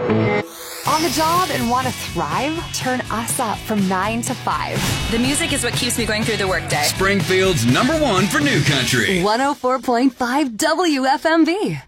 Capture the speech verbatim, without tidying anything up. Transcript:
On the job and want to thrive? Turn us up from nine to five. The music is what keeps me going through the workday. Springfield's number one for new country. one oh four point five W F M V.